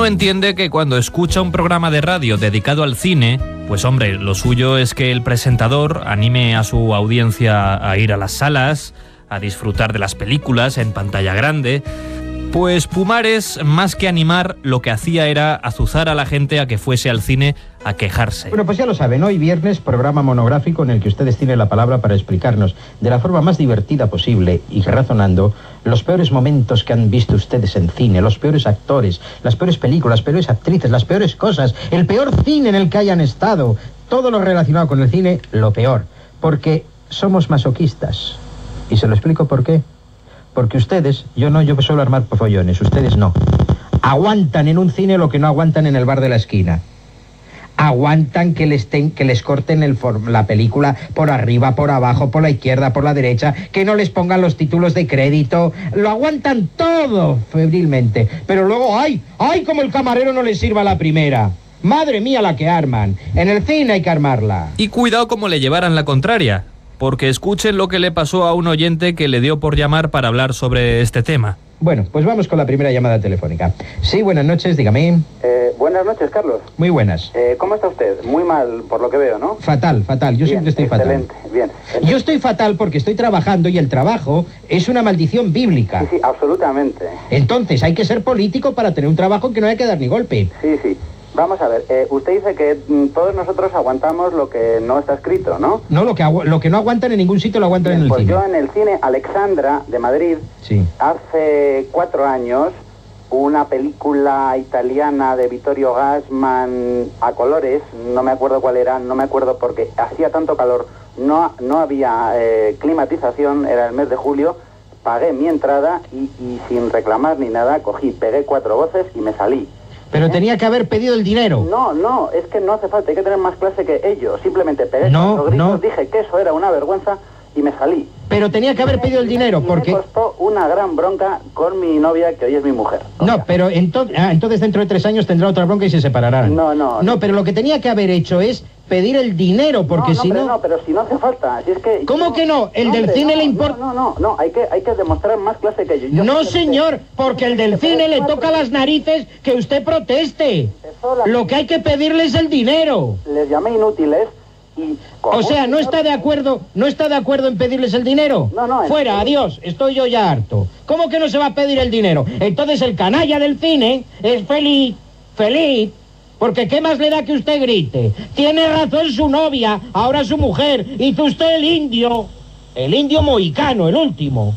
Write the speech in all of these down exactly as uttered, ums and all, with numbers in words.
uno entiende que cuando escucha un programa de radio dedicado al cine, pues hombre, lo suyo es que el presentador anime a su audiencia a ir a las salas, a disfrutar de las películas en pantalla grande. Pues Pumares, más que animar, lo que hacía era azuzar a la gente a que fuese al cine a quejarse. Bueno, pues ya lo saben, hoy viernes, programa monográfico en el que ustedes tienen la palabra para explicarnos de la forma más divertida posible y razonando los peores momentos que han visto ustedes en cine, los peores actores, las peores películas, las peores actrices, las peores cosas, el peor cine en el que hayan estado, todo lo relacionado con el cine, lo peor, porque somos masoquistas. Y se lo explico por qué. Porque ustedes, yo no, yo suelo armar follones, ustedes no. Aguantan en un cine lo que no aguantan en el bar de la esquina. Aguantan que les, ten, que les corten el for, la película por arriba, por abajo, por la izquierda, por la derecha, que no les pongan los títulos de crédito. Lo aguantan todo febrilmente. Pero luego, ¡ay! ¡Ay! Como el camarero no les sirva la primera. Madre mía la que arman. En el cine hay que armarla. Y cuidado como le llevaran la contraria. Porque escuchen lo que le pasó a un oyente que le dio por llamar para hablar sobre este tema. Bueno, pues vamos con la primera llamada telefónica. Sí, buenas noches, dígame. Eh, buenas noches, Carlos. Muy buenas. Eh, ¿Cómo está usted? Muy mal, por lo que veo, ¿no? Fatal, fatal. Yo bien, siempre estoy excelente, fatal. Bien. Entonces... Yo estoy fatal porque estoy trabajando y el trabajo es una maldición bíblica. Sí, sí, absolutamente. Entonces hay que ser político para tener un trabajo en que no hay que dar ni golpe. Sí, sí. Vamos a ver, eh, usted dice que mm, todos nosotros aguantamos lo que no está escrito, ¿no? No, lo que, agu- lo que no aguantan en ningún sitio lo aguantan Bien, en el pues cine. Pues yo en el cine Alexandra de Madrid, sí. hace cuatro años, una película italiana de Vittorio Gassman a colores, no me acuerdo cuál era, no me acuerdo porque hacía tanto calor, no, no había eh, climatización, era el mes de julio, pagué mi entrada y, y sin reclamar ni nada, cogí, pegué cuatro voces y me salí. Pero ¿Eh? tenía que haber pedido el dinero. No, no, es que no hace falta, hay que tener más clase que ellos. Simplemente pegué no, cuatro gritos, no. dije que eso era una vergüenza y me salí. Pero tenía que haber pedido el dinero, y porque... me costó una gran bronca con mi novia, que hoy es mi mujer. No, sea. pero entonces, ah, entonces dentro de tres años tendrá otra bronca y se separarán. No, no. No, pero lo que tenía que haber hecho es pedir el dinero, porque no, no, si pero no... No, pero si no hace falta, si es que... ¿Cómo yo... que no? El no, del hombre, cine no, le importa... No, no, no, no, hay que, hay que demostrar más clase que yo. yo no, señor, porque el del cine le toca a las narices que usted proteste. Lo que hay que pedirle es el dinero. Les llamé inútiles y... O sea, ¿no está de acuerdo, no está de acuerdo en pedirles el dinero? No, no. Fuera, el... adiós, estoy yo ya harto. ¿Cómo que no se va a pedir el dinero? Entonces el canalla del cine es feliz, feliz, porque ¿qué más le da que usted grite? Tiene razón su novia, ahora su mujer, hizo usted el indio, el indio mohicano, el último.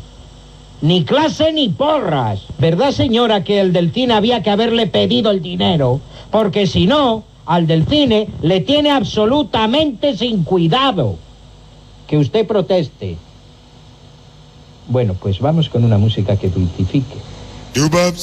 Ni clase ni porras. ¿Verdad, señora, que el del cine había que haberle pedido el dinero? Porque si no, al del cine le tiene absolutamente sin cuidado. Que usted proteste. Bueno, pues vamos con una música que dulcifique.